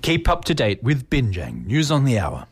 Keep up to date with Binjang News on the Hour.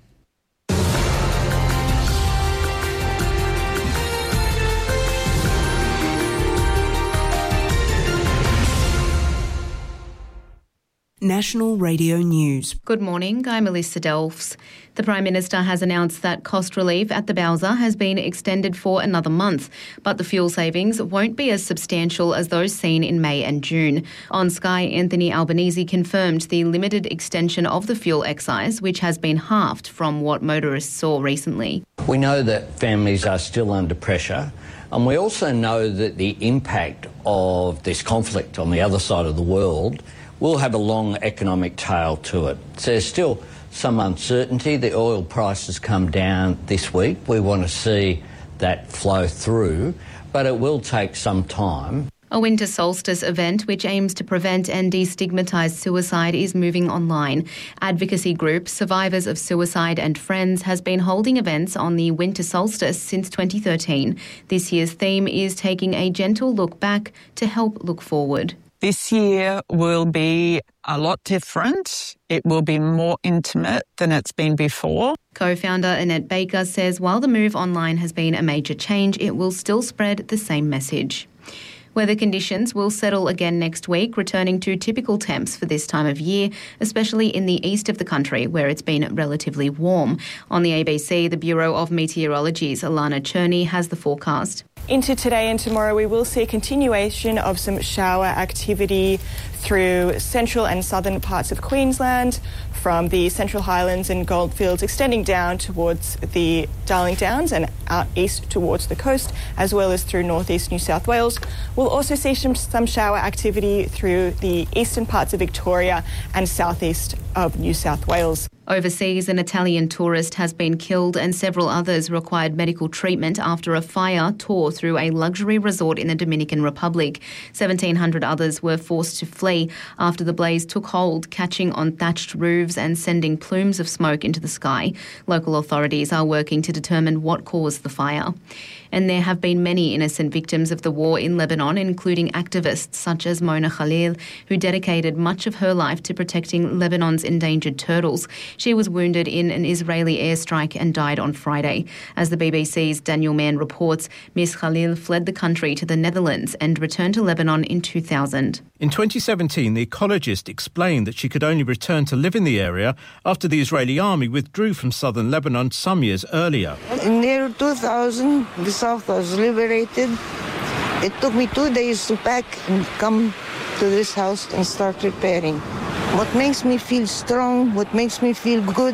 National Radio News. Good morning, I'm Melissa Delfs. The Prime Minister has announced that cost relief at the Bowser has been extended for another month, but the fuel savings won't be as substantial as those seen in May and June. On Sky, Anthony Albanese confirmed the limited extension of the fuel excise, which has been halved from what motorists saw recently. We know that families are still under pressure, and we also know that the impact of this conflict on the other side of the world will have a long economic tail to it. So there's still some uncertainty. The oil prices come down this week. We want to see that flow through, but it will take some time. A winter solstice event which aims to prevent and destigmatise suicide is moving online. Advocacy group Survivors of Suicide and Friends has been holding events on the winter solstice since 2013. This year's theme is taking a gentle look back to help look forward. This year will be a lot different. It will be more intimate than it's been before. Co-founder Annette Baker says while the move online has been a major change, it will still spread the same message. Weather conditions will settle again next week, returning to typical temps for this time of year, especially in the east of the country, where it's been relatively warm. On the ABC, the Bureau of Meteorology's Alana Cherney has the forecast. Into today and tomorrow, we will see a continuation of some shower activity through central and southern parts of Queensland, from the Central Highlands and Goldfields extending down towards the Darling Downs and out east towards the coast, as well as through northeast New South Wales. We'll also see some shower activity through the eastern parts of Victoria and southeast of New South Wales. Overseas, an Italian tourist has been killed and several others required medical treatment after a fire tore through a luxury resort in the Dominican Republic. 1,700 others were forced to flee after the blaze took hold, catching on thatched roofs and sending plumes of smoke into the sky. Local authorities are working to determine what caused the fire. And there have been many innocent victims of the war in Lebanon, including activists such as Mona Khalil, who dedicated much of her life to protecting Lebanon's endangered turtles. She was wounded in an Israeli airstrike and died on Friday. As the BBC's Daniel Mann reports, Ms. Khalil fled the country to the Netherlands and returned to Lebanon in 2000. In 2017, the ecologist explained that she could only return to live in the area after the Israeli army withdrew from southern Lebanon some years earlier. In the year 2000, the south was liberated. It took me 2 days to pack and come to this house and start repairing. What makes me feel strong, what makes me feel good,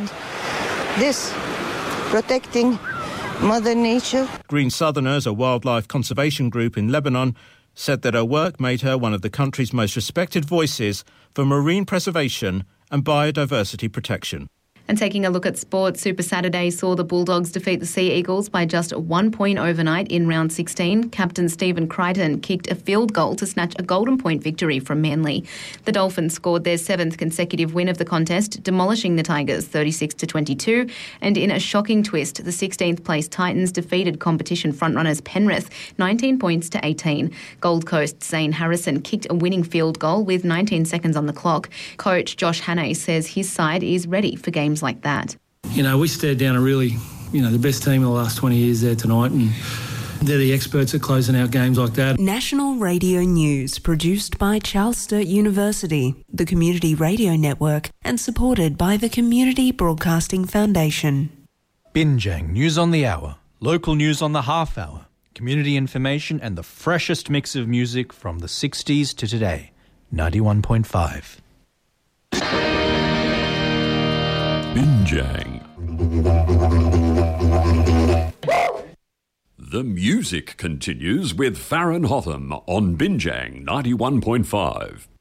this, protecting Mother Nature. Green Southerners, a wildlife conservation group in Lebanon, said that her work made her one of the country's most respected voices for marine preservation and biodiversity protection. And taking a look at sport, Super Saturday saw the Bulldogs defeat the Sea Eagles by just 1 point overnight in round 16. Captain Stephen Crichton kicked a field goal to snatch a golden point victory from Manly. The Dolphins scored their 7th consecutive win of the contest, demolishing the Tigers 36-22. And in a shocking twist, the 16th place Titans defeated competition frontrunners Penrith 19 points to 18. Gold Coast's Zane Harrison kicked a winning field goal with 19 seconds on the clock. Coach Josh Hannay says his side is ready for games like that. You know, we stared down a really, the best team in the last 20 years there tonight, and they're the experts at closing out games like that. National Radio News, produced by Charles Sturt University, the Community Radio Network, and supported by the Community Broadcasting Foundation. Binjang News on the Hour, local news on the half hour, community information and the freshest mix of music from the 60s to today. 91.5. Binjang. The music continues with Farron Hotham on Binjang 91.5.